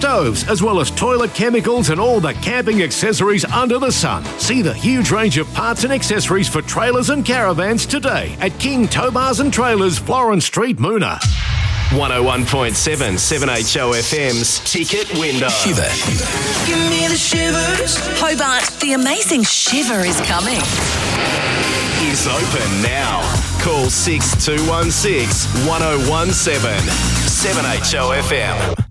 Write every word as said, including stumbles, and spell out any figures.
stoves, as well as toilet chemicals and all the camping accessories under the sun. See the huge range of parts and accessories for trailers and caravans today at King Tow Bars and Trailers, Florence Street, Moona. one oh one point seven, seven H O F M's Ticket Window. Shiver. Give me the shivers. Hobart, the amazing shiver is coming. Is open now. Call six two one six, one oh one seven, seven H O F M.